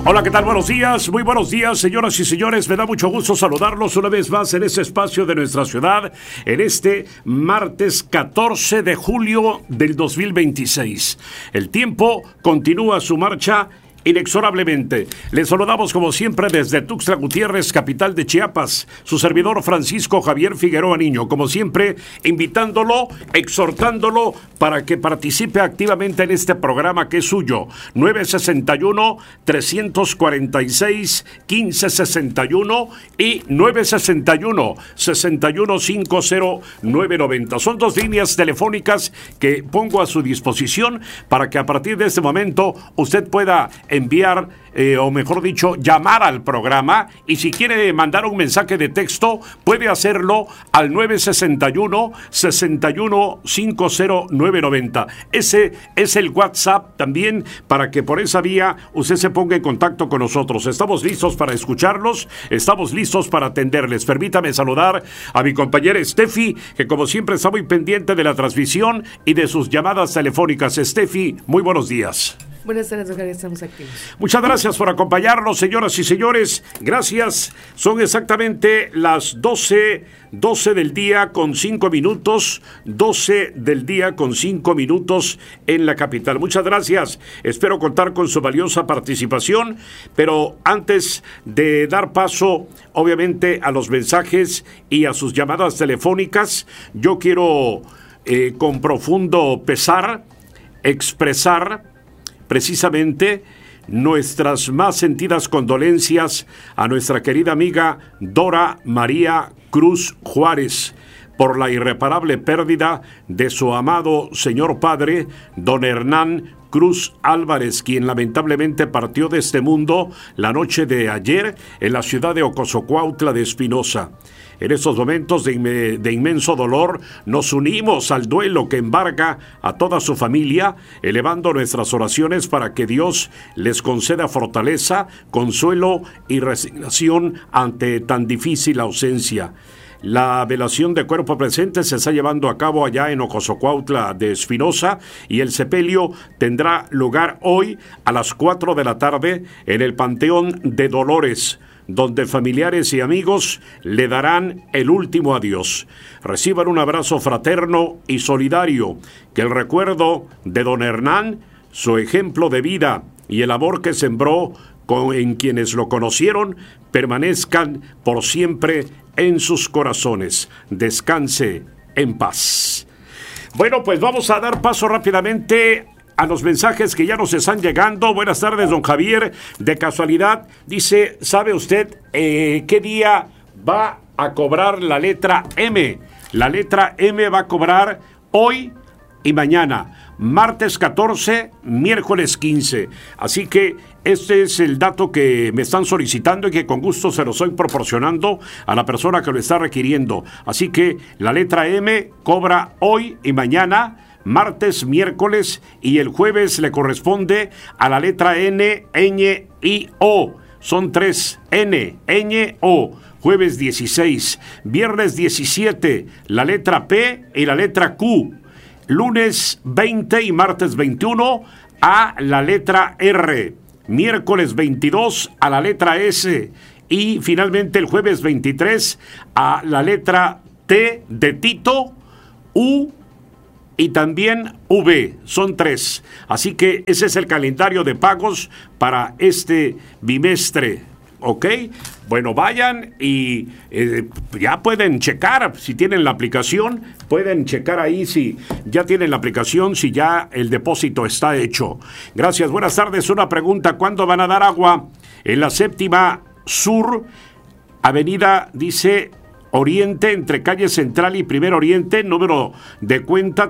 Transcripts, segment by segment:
Hola, ¿qué tal? Buenos días, muy buenos días, señoras y señores. Me da mucho gusto saludarlos una vez más en este espacio de nuestra ciudad, en este martes 14 de julio del 2026. El tiempo continúa su marcha inexorablemente. Les saludamos como siempre desde Tuxtla Gutiérrez, capital de Chiapas, su servidor Francisco Javier Figueroa Niño, como siempre invitándolo, exhortándolo para que participe activamente en este programa que es suyo. 961-346-1561 y 961-6150-990. Son dos líneas telefónicas que pongo a su disposición para que a partir de este momento usted pueda enviar, o mejor dicho, llamar al programa, y si quiere mandar un mensaje de texto, puede hacerlo al 961-6150-990. Ese es el WhatsApp también, para que por esa vía usted se ponga en contacto con nosotros. Estamos listos para escucharlos, estamos listos para atenderles. Permítame saludar a mi compañera Steffi, que como siempre está muy pendiente de la transmisión y de sus llamadas telefónicas. Steffi, muy buenos días. Buenas tardes, Javier, estamos activos. Muchas gracias por acompañarnos, señoras y señores. Gracias. Son exactamente las 12 del día con 5 minutos. 12 del día con 5 minutos en la capital. Muchas gracias. Espero contar con su valiosa participación. Pero antes de dar paso, obviamente, a los mensajes y a sus llamadas telefónicas, yo quiero, con profundo pesar, expresar precisamente nuestras más sentidas condolencias a nuestra querida amiga Dora María Cruz Juárez por la irreparable pérdida de su amado señor padre, don Hernán Cruz Álvarez, quien lamentablemente partió de este mundo la noche de ayer en la ciudad de Ocosocuautla de Espinosa. En estos momentos de inmenso dolor, nos unimos al duelo que embarga a toda su familia, elevando nuestras oraciones para que Dios les conceda fortaleza, consuelo y resignación ante tan difícil ausencia. La velación de cuerpo presente se está llevando a cabo allá en Ocosocuautla de Espinosa, y el sepelio tendrá lugar hoy a las 4 de la tarde en el Panteón de Dolores, donde familiares y amigos le darán el último adiós. Reciban un abrazo fraterno y solidario. Que el recuerdo de don Hernán, su ejemplo de vida y el amor que sembró en quienes lo conocieron, permanezcan por siempre en sus corazones. Descanse en paz. Bueno, pues vamos a dar paso rápidamente a los mensajes que ya nos están llegando. Buenas tardes, don Javier. De casualidad, dice, ¿sabe usted qué día va a cobrar la letra M? La letra M va a cobrar hoy y mañana, martes 14, miércoles 15. Así que este es el dato que me están solicitando y que con gusto se lo estoy proporcionando a la persona que lo está requiriendo. Así que la letra M cobra hoy y mañana, martes, miércoles, y el jueves le corresponde a la letra N, ñ y O. Son 3, N, ñ, O. Jueves 16, viernes 17, la letra P y la letra Q. Lunes 20 y martes 21 a la letra R. Miércoles 22 a la letra S. Y finalmente el jueves 23 a la letra T de Tito, U y también V. Son 3. Así que ese es el calendario de pagos para este bimestre. ¿Ok? Bueno, vayan y ya pueden checar si tienen la aplicación. Pueden checar ahí si ya tienen la aplicación, si ya el depósito está hecho. Gracias, buenas tardes. Una pregunta, ¿cuándo van a dar agua en la séptima sur, avenida, dice, Oriente, entre calle Central y Primer Oriente, número de cuenta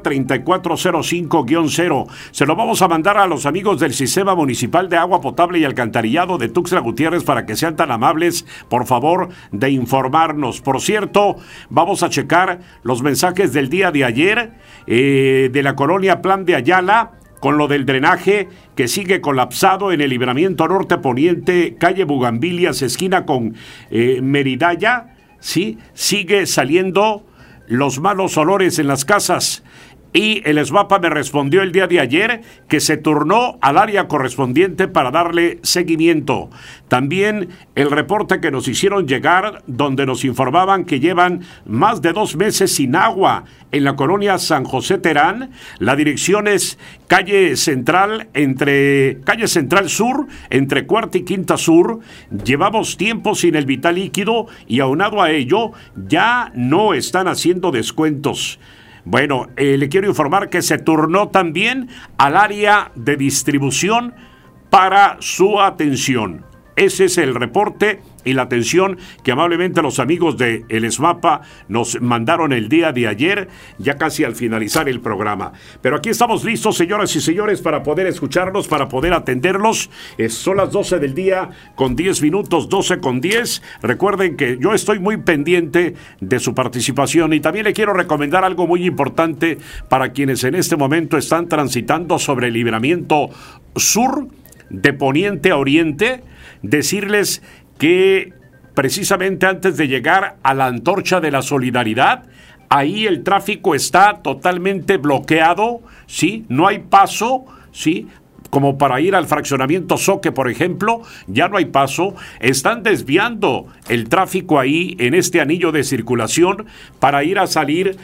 3405-0. Se lo vamos a mandar a los amigos del Sistema Municipal de Agua Potable y Alcantarillado de Tuxtla Gutiérrez para que sean tan amables, por favor, de informarnos. Por cierto, vamos a checar los mensajes del día de ayer de la colonia Plan de Ayala, con lo del drenaje que sigue colapsado en el libramiento norte poniente, calle Bugambilias, esquina con Meridaya. Sí, sigue saliendo los malos olores en las casas y el SMAPA me respondió el día de ayer que se turnó al área correspondiente para darle seguimiento. También el reporte que nos hicieron llegar, donde nos informaban que llevan más de 2 meses sin agua en la colonia San José Terán. La dirección es calle Central Sur, entre Cuarta y Quinta Sur. Llevamos tiempo sin el vital líquido y aunado a ello, ya no están haciendo descuentos. Bueno, le quiero informar que se turnó también al área de distribución para su atención. Ese es el reporte y la atención que amablemente los amigos de el SMAPA nos mandaron el día de ayer, ya casi al finalizar el programa. Pero aquí estamos listos, señoras y señores, para poder escucharlos, para poder atenderlos. Son las 12 del día con 10 minutos, 12:10. Recuerden que yo estoy muy pendiente de su participación y también le quiero recomendar algo muy importante para quienes en este momento están transitando sobre el libramiento sur de poniente a oriente. Decirles que precisamente antes de llegar a la Antorcha de la Solidaridad, ahí el tráfico está totalmente bloqueado, ¿sí? No hay paso, ¿sí? Como para ir al fraccionamiento Soque, por ejemplo, ya no hay paso. Están desviando el tráfico ahí en este anillo de circulación para ir a salir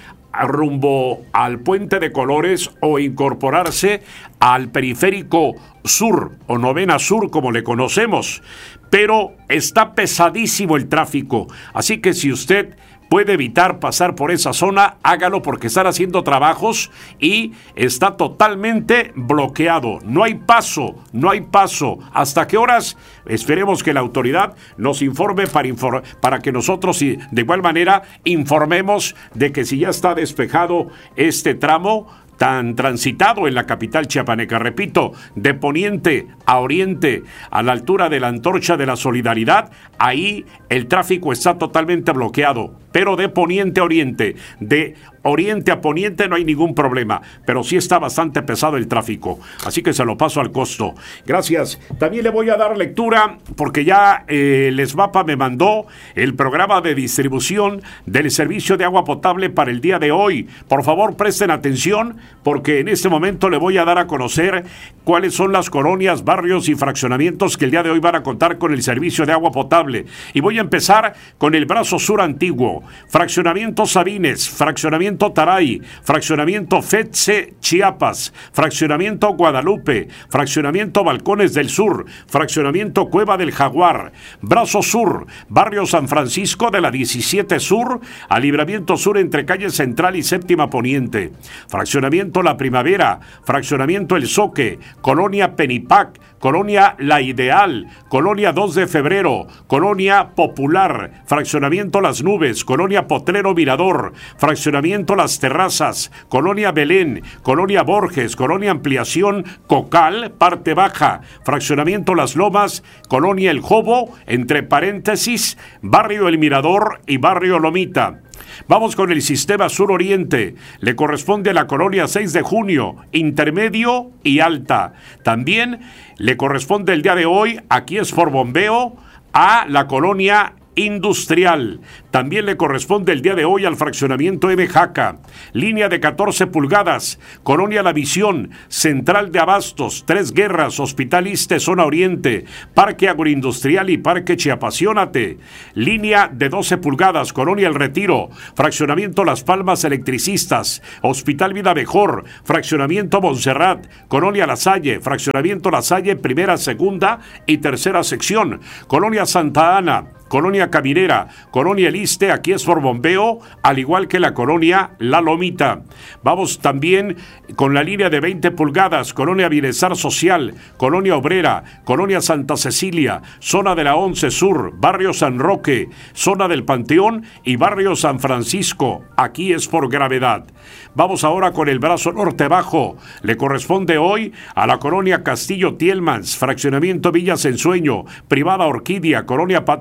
rumbo al Puente de Colores o incorporarse al periférico sur o novena sur, como le conocemos. Pero está pesadísimo el tráfico, así que si usted puede evitar pasar por esa zona, hágalo, porque están haciendo trabajos y está totalmente bloqueado. No hay paso, no hay paso. ¿Hasta qué horas? Esperemos que la autoridad nos informe para que nosotros de igual manera informemos de que si ya está despejado este tramo tan transitado en la capital chiapaneca. Repito, de poniente a oriente, a la altura de la Antorcha de la Solidaridad, ahí el tráfico está totalmente bloqueado, pero de poniente a oriente, de oriente a poniente no hay ningún problema, pero sí está bastante pesado el tráfico, así que se lo paso al costo. Gracias. También le voy a dar lectura, porque ya el SMAPA me mandó el programa de distribución del servicio de agua potable para el día de hoy. Por favor, presten atención, porque en este momento le voy a dar a conocer cuáles son las colonias, barrios y fraccionamientos que el día de hoy van a contar con el servicio de agua potable. Y voy a empezar con el brazo sur antiguo, fraccionamiento Sabines, fraccionamiento Taray, fraccionamiento FETSE Chiapas, fraccionamiento Guadalupe, fraccionamiento Balcones del Sur, fraccionamiento Cueva del Jaguar, brazo sur, barrio San Francisco de la 17 Sur, a Libramiento Sur entre calle Central y Séptima Poniente, fraccionamiento La Primavera, fraccionamiento El Soque, colonia Penipac, colonia La Ideal, colonia 2 de Febrero, colonia Popular, fraccionamiento Las Nubes, colonia Potrero Mirador, fraccionamiento Las Terrazas, colonia Belén, colonia Borges, colonia Ampliación Cocal, parte baja, fraccionamiento Las Lomas, colonia El Jobo, entre paréntesis, barrio El Mirador y barrio Lomita. Vamos con el sistema sur-oriente. Le corresponde a la colonia 6 de Junio, intermedio y alta. También le corresponde el día de hoy, aquí es por bombeo, a la colonia industrial. También le corresponde el día de hoy al fraccionamiento M. Jaca, línea de 14 pulgadas, colonia La Visión, central de abastos, Tres Guerras, Hospital Iste, zona oriente, parque agroindustrial y parque Chiapasionate, línea de 12 pulgadas, colonia El Retiro, fraccionamiento Las Palmas Electricistas, Hospital Vida Mejor, fraccionamiento Montserrat, colonia La Salle, fraccionamiento La Salle, primera, segunda y tercera sección, colonia Santa Ana, colonia Caminera, colonia El Iste, aquí es por bombeo, al igual que la colonia La Lomita. Vamos también con la línea de 20 pulgadas, colonia Bienestar Social, colonia Obrera, colonia Santa Cecilia, zona de la 11 Sur, barrio San Roque, zona del Panteón y barrio San Francisco, aquí es por gravedad. Vamos ahora con el brazo norte bajo, le corresponde hoy a la colonia Castillo Tielmans, fraccionamiento Villas Ensueño, privada Orquídea, colonia Patria Nueva,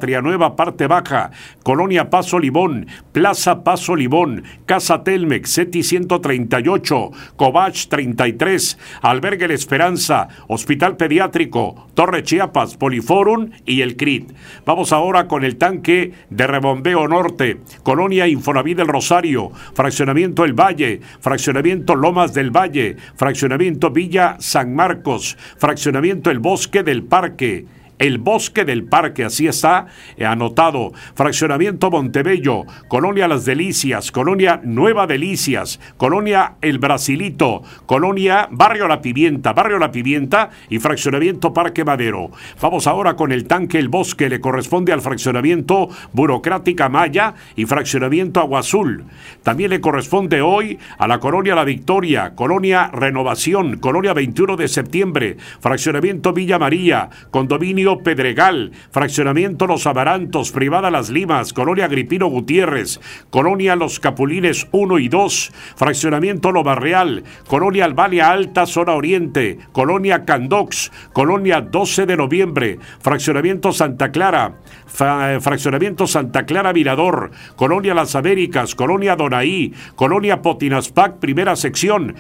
Nueva, parte baja, Colonia Paso Limón, Plaza Paso Limón, Casa Telmex, CETI 138, Cobach 33, Albergue La Esperanza, Hospital Pediátrico, Torre Chiapas, Poliforum y el CRIT. Vamos ahora con el tanque de rebombeo norte, Colonia Infonavit del Rosario, Fraccionamiento El Valle, Fraccionamiento Lomas del Valle, Fraccionamiento Villa San Marcos, Fraccionamiento El Bosque del Parque. El Bosque del Parque, así está anotado. Fraccionamiento Montebello, Colonia Las Delicias, Colonia Nueva Delicias, Colonia El Brasilito, Colonia Barrio La Pimienta y Fraccionamiento Parque Madero. Vamos ahora con el tanque El Bosque, le corresponde al Fraccionamiento Burocrática Maya y Fraccionamiento Agua Azul. También le corresponde hoy a la Colonia La Victoria, Colonia Renovación, Colonia 21 de Septiembre, Fraccionamiento Villa María, Condominio Pedregal, Fraccionamiento Los Amarantos, Privada Las Limas, Colonia Agripino Gutiérrez, Colonia Los Capulines 1 y 2, Fraccionamiento Loma Real, Colonia Albania Alta, Zona Oriente, Colonia Candox, Colonia 12 de Noviembre, Fraccionamiento Santa Clara, Fraccionamiento Santa Clara Mirador, Colonia Las Américas, Colonia Donaí, Colonia Potinaspac, primera sección,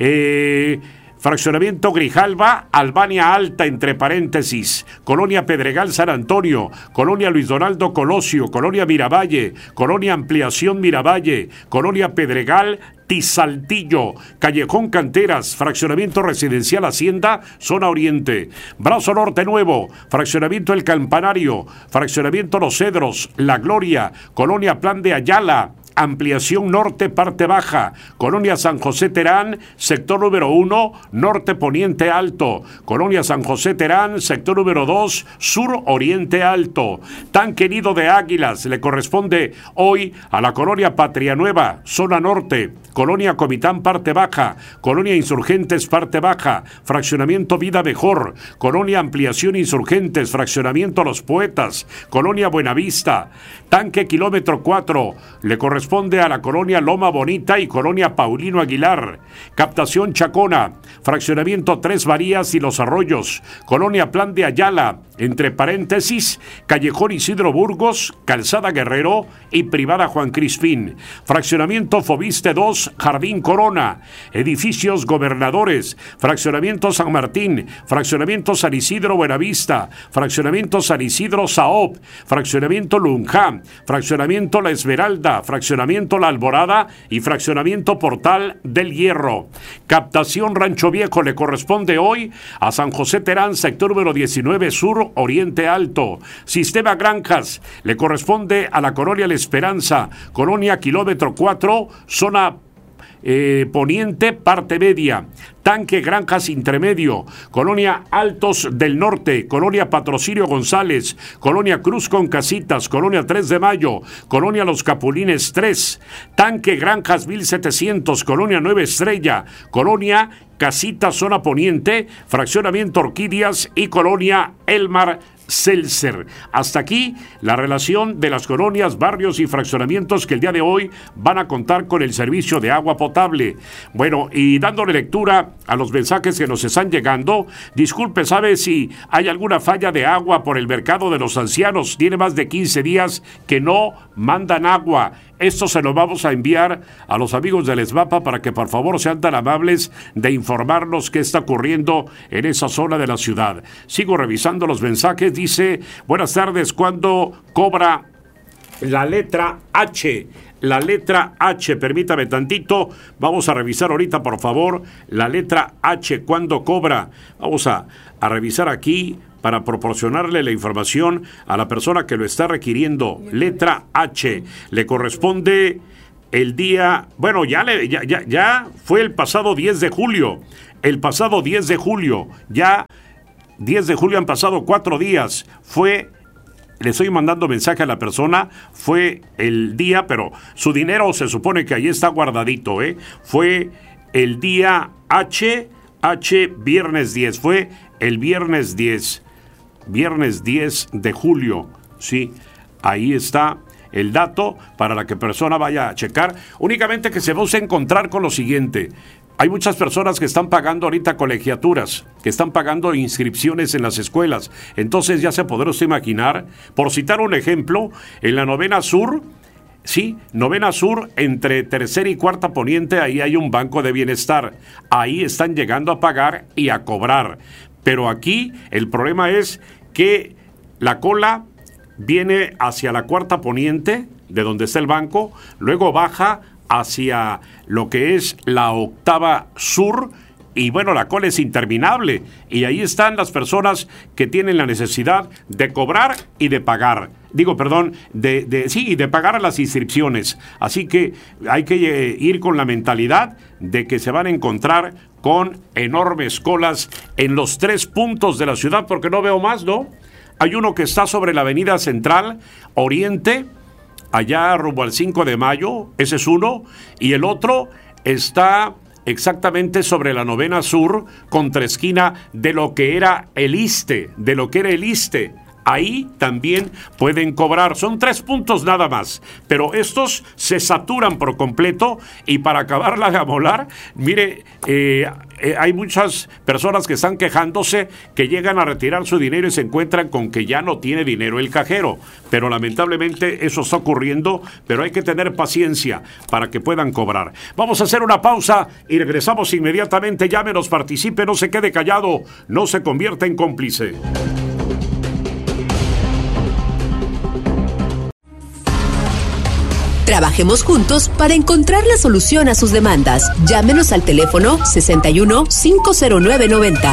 Fraccionamiento Grijalba, Albania Alta, entre paréntesis, Colonia Pedregal San Antonio, Colonia Luis Donaldo Colosio, Colonia Miravalle, Colonia Ampliación Miravalle, Colonia Pedregal, Tizaltillo, Callejón Canteras, Fraccionamiento Residencial Hacienda, Zona Oriente, Brazo Norte Nuevo, Fraccionamiento El Campanario, Fraccionamiento Los Cedros, La Gloria, Colonia Plan de Ayala, Ampliación Norte, parte baja, Colonia San José Terán, sector número 1, Norte Poniente Alto, Colonia San José Terán, sector número 2, Sur Oriente Alto. Tanque Nido de Águilas le corresponde hoy a la Colonia Patria Nueva, zona norte, Colonia Comitán, parte baja, Colonia Insurgentes, parte baja, Fraccionamiento Vida Mejor, Colonia Ampliación Insurgentes, Fraccionamiento Los Poetas, Colonia Buenavista. Tanque Kilómetro 4 le corresponde a la Colonia Loma Bonita y Colonia Paulino Aguilar. Captación Chacona, Fraccionamiento Tres Varías y Los Arroyos, Colonia Plan de Ayala, entre paréntesis, Callejón Isidro Burgos, Calzada Guerrero y Privada Juan Crispín. Fraccionamiento Fobiste 2, Jardín Corona, Edificios Gobernadores, Fraccionamiento San Martín, Fraccionamiento San Isidro Buenavista, Fraccionamiento San Isidro Saop, Fraccionamiento Lunjá, Fraccionamiento La Esmeralda, Fraccionamiento La Alborada y Fraccionamiento Portal del Hierro. Captación Rancho Viejo le corresponde hoy a San José Terán, sector número 19 Sur Oriente Alto. Sistema Granjas le corresponde a la Colonia La Esperanza, Colonia Kilómetro 4, zona Poniente, parte media. Tanque Granjas Intermedio, Colonia Altos del Norte, Colonia Patrocinio González, Colonia Cruz con Casitas, Colonia 3 de Mayo, Colonia Los Capulines 3, Tanque Granjas 1700, Colonia Nueva Estrella, Colonia Casitas Zona Poniente, Fraccionamiento Orquídeas y Colonia Elmar Seltzer. Hasta aquí la relación de las colonias, barrios y fraccionamientos que el día de hoy van a contar con el servicio de agua potable. Bueno, y dándole lectura a los mensajes que nos están llegando, disculpe, ¿sabe si hay alguna falla de agua por el mercado de los ancianos? Tiene más de 15 días que no mandan agua. Esto se lo vamos a enviar a los amigos del ESMAPA para que por favor sean tan amables de informarnos qué está ocurriendo en esa zona de la ciudad. Sigo revisando los mensajes. Dice, buenas tardes, ¿cuándo cobra la letra H? La letra H, permítame tantito, vamos a revisar ahorita por favor la letra H, ¿cuándo cobra? Vamos a revisar aquí para proporcionarle la información a la persona que lo está requiriendo. Letra H, le corresponde el día, bueno, ya fue el pasado 10 de julio, ya 10 de julio han pasado 4 días, le estoy mandando mensaje a la persona, fue el día, pero su dinero se supone que ahí está guardadito, fue el día H, viernes 10, fue el viernes 10 de julio, sí, ahí está el dato para la que persona vaya a checar, únicamente que se va a encontrar con lo siguiente. Hay muchas personas que están pagando ahorita colegiaturas, que están pagando inscripciones en las escuelas. Entonces ya se podrá usted imaginar, por citar un ejemplo, en la novena sur, sí, novena sur, entre tercera y cuarta poniente, ahí hay un banco de bienestar. Ahí están llegando a pagar y a cobrar. Pero aquí el problema es que la cola viene hacia la cuarta poniente, de donde está el banco, luego baja hacia lo que es la octava sur, y bueno, la cola es interminable, y ahí están las personas que tienen la necesidad de cobrar y de pagar. De pagar las inscripciones. Así que hay que ir con la mentalidad de que se van a encontrar con enormes colas en los 3 puntos de la ciudad, porque no veo más, ¿no? Hay uno que está sobre la avenida Central, Oriente, allá rumbo al 5 de mayo, ese es uno, y el otro está exactamente sobre la novena sur, contraesquina de lo que era el ISSSTE, Ahí también pueden cobrar, son 3 puntos nada más, pero estos se saturan por completo, y para acabarla de amolar, mire, hay muchas personas que están quejándose que llegan a retirar su dinero y se encuentran con que ya no tiene dinero el cajero, pero lamentablemente eso está ocurriendo, pero hay que tener paciencia para que puedan cobrar. Vamos a hacer una pausa y regresamos inmediatamente. Llámenos, participe, no se quede callado, no se convierta en cómplice. Trabajemos juntos para encontrar la solución a sus demandas. Llámenos al teléfono 61-509-90.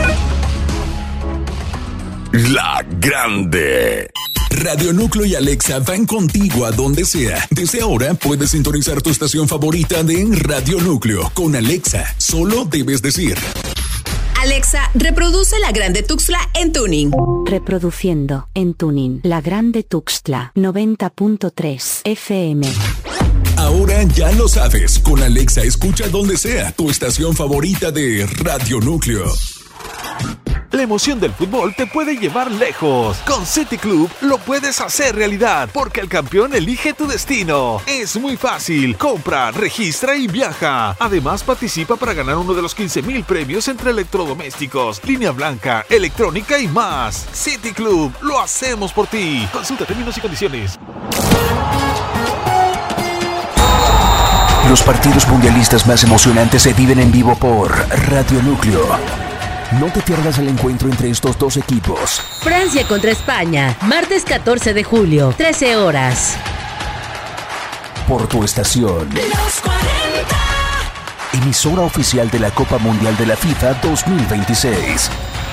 La Grande. Radio Núcleo y Alexa van contigo a donde sea. Desde ahora puedes sintonizar tu estación favorita de Radio Núcleo. Con Alexa, solo debes decir: Alexa, reproduce La Grande Tuxtla en tuning. Reproduciendo en tuning La Grande Tuxtla 90.3 FM. Ahora ya lo sabes, con Alexa escucha donde sea tu estación favorita de Radio Núcleo. La emoción del fútbol te puede llevar lejos. Con City Club lo puedes hacer realidad, porque el campeón elige tu destino. Es muy fácil. Compra, registra y viaja. Además, participa para ganar uno de los 15,000 premios entre electrodomésticos, línea blanca, electrónica y más. City Club, lo hacemos por ti. Consulta términos y condiciones. Los partidos mundialistas más emocionantes se viven en vivo por Radio Núcleo. No te pierdas el encuentro entre estos 2 equipos. Francia contra España, martes 14 de julio, 13 horas. Por tu estación. Los 40. Emisora oficial de la Copa Mundial de la FIFA 2026.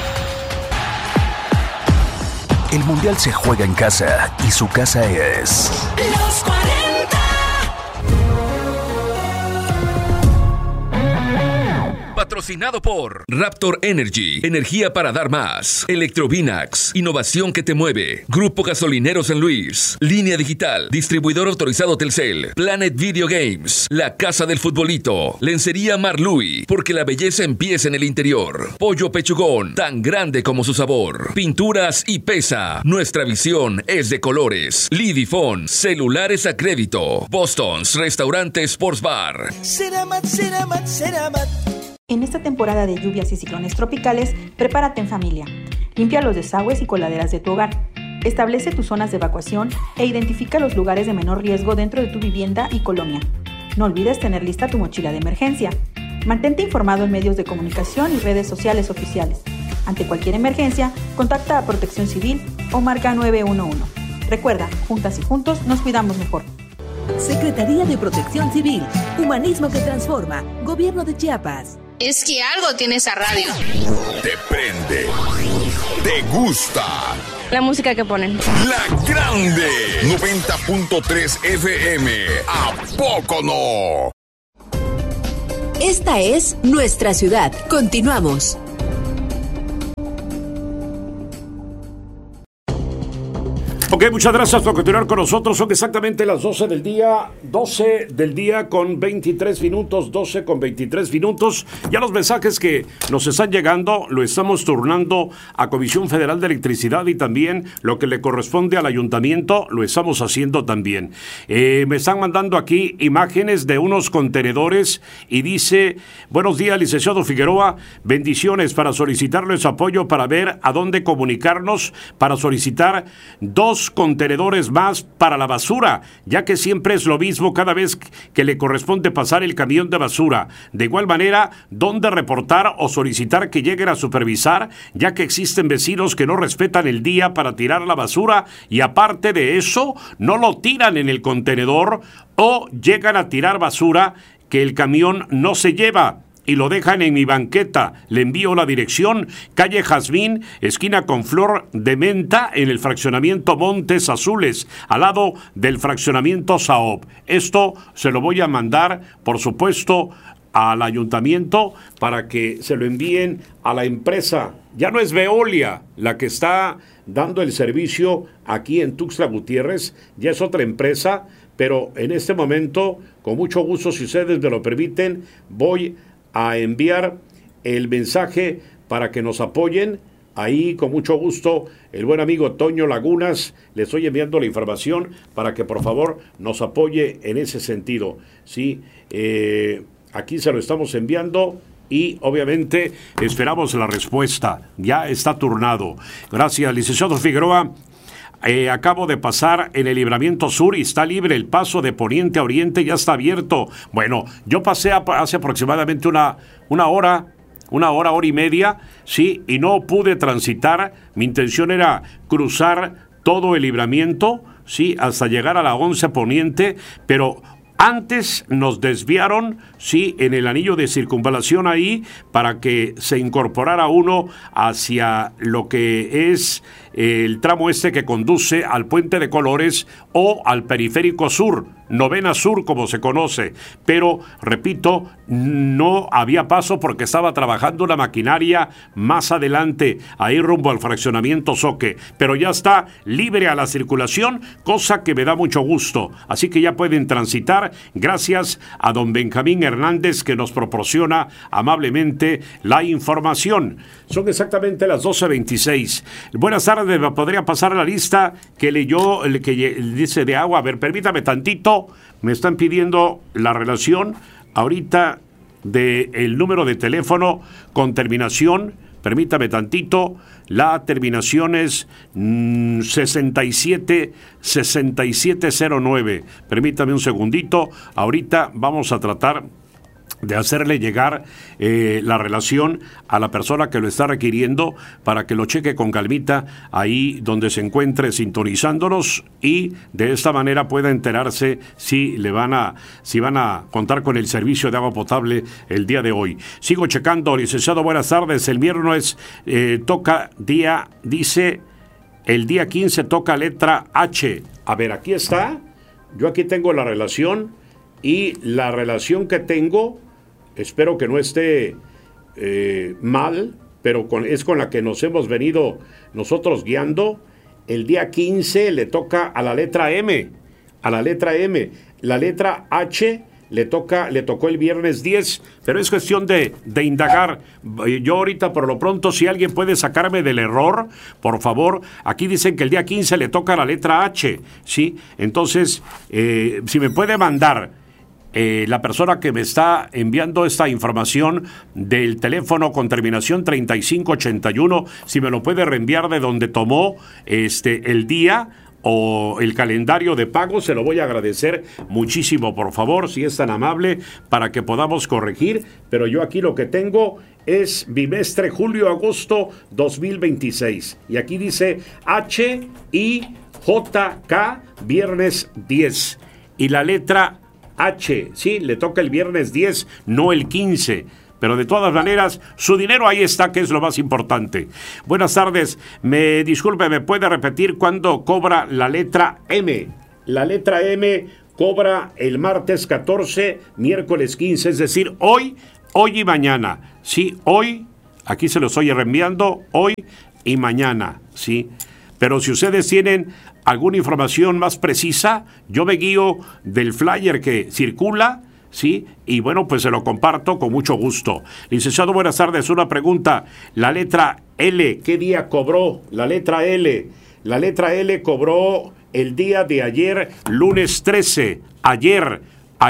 El Mundial se juega en casa y su casa es... Los 40. Patrocinado por Raptor Energy, energía para dar más. Electrovinax, innovación que te mueve. Grupo Gasolinero San Luis. Línea Digital, distribuidor autorizado Telcel. Planet Video Games, la casa del futbolito. Lencería Marlui, porque la belleza empieza en el interior. Pollo Pechugón, tan grande como su sabor. Pinturas y Pesa, nuestra visión es de colores. Lidifón, celulares a crédito. Boston's, restaurante Sports Bar. Ceramat, Ceramat, Ceramat. En esta temporada de lluvias y ciclones tropicales, prepárate en familia. Limpia los desagües y coladeras de tu hogar. Establece tus zonas de evacuación e identifica los lugares de menor riesgo dentro de tu vivienda y colonia. No olvides tener lista tu mochila de emergencia. Mantente informado en medios de comunicación y redes sociales oficiales. Ante cualquier emergencia, contacta a Protección Civil o marca 911. Recuerda, juntas y juntos nos cuidamos mejor. Secretaría de Protección Civil, Humanismo que Transforma, Gobierno de Chiapas. Es que algo tiene esa radio. Te prende. Te gusta. La música que ponen. La Grande. 90.3 FM. ¿A poco no? Esta es nuestra ciudad. Continuamos. Ok, muchas gracias por continuar con nosotros. Son exactamente las 12 del día con 23 minutos, 12 con 23 minutos. Ya los mensajes que nos están llegando lo estamos turnando a Comisión Federal de Electricidad y también lo que le corresponde al ayuntamiento lo estamos haciendo también. Me están mandando aquí imágenes de unos contenedores y dice: buenos días, licenciado Figueroa, bendiciones, para solicitarles apoyo para ver a dónde comunicarnos para solicitar 2 contenedores más para la basura, ya que siempre es lo mismo cada vez que le corresponde pasar el camión de basura. De igual manera, dónde reportar o solicitar que lleguen a supervisar, ya que existen vecinos que no respetan el día para tirar la basura y aparte de eso, no lo tiran en el contenedor o llegan a tirar basura que el camión no se lleva y lo dejan en mi banqueta. Le envío la dirección: calle Jazmín, esquina con Flor de Menta, en el fraccionamiento Montes Azules, al lado del fraccionamiento Saob. Esto se lo voy a mandar, por supuesto, al ayuntamiento para que se lo envíen a la empresa. Ya no es Veolia la que está dando el servicio aquí en Tuxtla Gutiérrez, ya es otra empresa, pero en este momento, con mucho gusto, si ustedes me lo permiten, voy a enviar el mensaje para que nos apoyen. Ahí, con mucho gusto, el buen amigo Toño Lagunas, le estoy enviando la información para que por favor nos apoye en ese sentido. Sí, aquí se lo estamos enviando y obviamente esperamos la respuesta. Ya está turnado. Gracias, licenciado Figueroa. Acabo de pasar en el Libramiento Sur y está libre el paso de poniente a oriente, ya está abierto. Bueno, yo pasé hace aproximadamente una hora y media, sí, y no pude transitar. Mi intención era cruzar todo el libramiento, sí, hasta llegar a la 11 poniente, pero antes nos desviaron, sí, en el anillo de circunvalación ahí, para que se incorporara uno hacia lo que es el tramo este que conduce al Puente de Colores o al Periférico Sur, Novena Sur como se conoce, pero repito, no había paso porque estaba trabajando una maquinaria más adelante, ahí rumbo al fraccionamiento Soque, pero ya está libre a la circulación, cosa que me da mucho gusto, así que ya pueden transitar gracias a don Benjamín Hernández que nos proporciona amablemente la información. Son exactamente las 12:26. Buenas tardes, ¿me podría pasar la lista que leyó, el que dice de agua? A ver, permítame tantito, me están pidiendo la relación ahorita del número de teléfono con terminación, permítame tantito, la terminación es 6709. Permítame un segundito, ahorita vamos a tratar de hacerle llegar la relación a la persona que lo está requiriendo para que lo cheque con calmita ahí donde se encuentre sintonizándonos y de esta manera pueda enterarse si van a contar con el servicio de agua potable el día de hoy. Sigo checando, licenciado, buenas tardes. El viernes toca día, dice, el día 15 toca letra H. A ver, aquí está, yo aquí tengo la relación y la relación que tengo, espero que no esté mal, pero es con la que nos hemos venido nosotros guiando. El día 15 le toca a la letra M, La letra H le tocó el viernes 10, pero es cuestión de indagar. Yo ahorita, por lo pronto, si alguien puede sacarme del error, por favor, aquí dicen que el día 15 le toca la letra H, ¿sí? Entonces, si me puede mandar la persona que me está enviando esta información del teléfono con terminación 3581, si me lo puede reenviar de donde tomó el día o el calendario de pago, se lo voy a agradecer muchísimo, por favor, si es tan amable, para que podamos corregir. Pero yo aquí lo que tengo es bimestre julio-agosto 2026 y aquí dice HIJK viernes 10 y la letra H, sí, le toca el viernes 10, no el 15. Pero de todas maneras, su dinero ahí está, que es lo más importante. Buenas tardes, me disculpe, ¿me puede repetir cuándo cobra la letra M? La letra M cobra el martes 14, miércoles 15, es decir, hoy y mañana. Sí, hoy, aquí se lo estoy reenviando, hoy y mañana, sí. pero si ustedes tienen alguna información más precisa, yo me guío del flyer que circula, ¿sí? Y bueno, pues se lo comparto con mucho gusto. Licenciado, buenas tardes. Una pregunta. La letra L, ¿qué día cobró? La letra L. La letra L cobró el día de ayer, lunes 13. Ayer,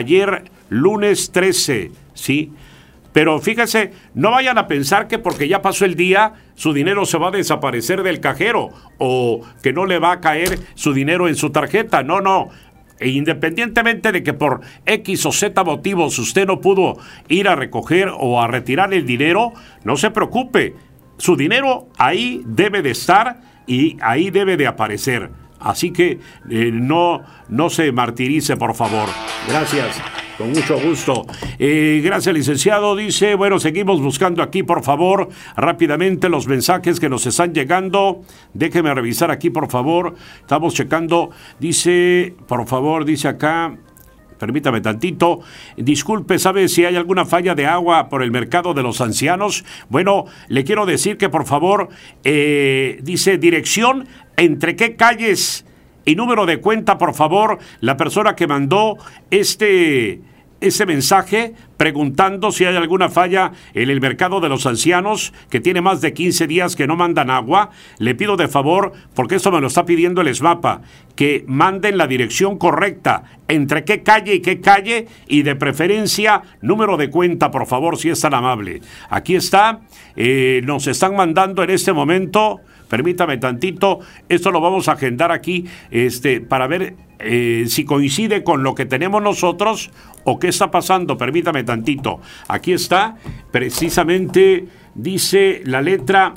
lunes 13, ¿sí? Pero fíjense, no vayan a pensar que porque ya pasó el día, su dinero se va a desaparecer del cajero o que no le va a caer su dinero en su tarjeta. No. E independientemente de que por X o Z motivos usted no pudo ir a recoger o a retirar el dinero, no se preocupe. Su dinero ahí debe de estar y ahí debe de aparecer. Así que no se martirice, por favor. Gracias. Con mucho gusto. Gracias, licenciado. Dice, bueno, seguimos buscando aquí, por favor, rápidamente los mensajes que nos están llegando. Déjeme revisar aquí, por favor. Estamos checando. Dice, por favor, dice acá, permítame tantito. Disculpe, ¿sabe si hay alguna falla de agua por el mercado de los ancianos? Bueno, le quiero decir que, por favor, dice dirección, ¿entre qué calles? Y número de cuenta, por favor, la persona que mandó ese mensaje preguntando si hay alguna falla en el mercado de los ancianos, que tiene más de 15 días que no mandan agua. Le pido de favor, porque esto me lo está pidiendo el SMAPA, que manden la dirección correcta, entre qué calle, y de preferencia número de cuenta, por favor, si es tan amable. Aquí está, nos están mandando en este momento. Permítame tantito, esto lo vamos a agendar aquí para ver si coincide con lo que tenemos nosotros o qué está pasando. Permítame tantito. Aquí está, precisamente dice la letra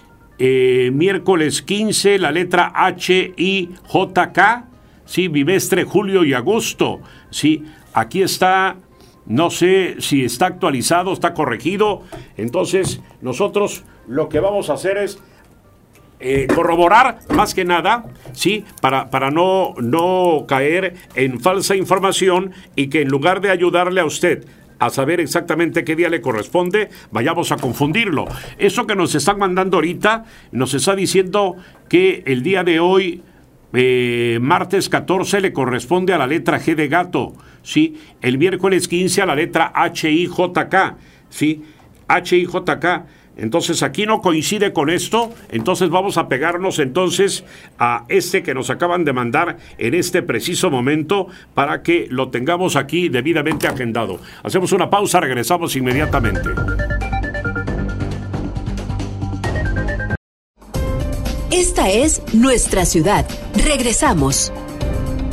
miércoles 15, la letra HIJK, sí, bimestre julio y agosto. Sí, aquí está. No sé si está actualizado, está corregido. Entonces, nosotros lo que vamos a hacer es corroborar más que nada, sí, para no caer en falsa información y que en lugar de ayudarle a usted a saber exactamente qué día le corresponde, vayamos a confundirlo. Eso que nos están mandando ahorita nos está diciendo que el día de hoy, martes 14, le corresponde a la letra G de gato, sí, el miércoles 15 a la letra HIJK, sí, HIJK. Entonces aquí no coincide con esto, entonces vamos a pegarnos entonces a que nos acaban de mandar en este preciso momento para que lo tengamos aquí debidamente agendado. Hacemos una pausa, regresamos inmediatamente. Esta es nuestra ciudad. Regresamos.